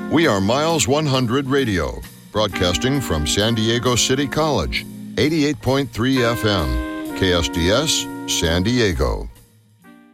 We are Miles 100 Radio, broadcasting from San Diego City College, 88.3 FM, KSDS, San Diego.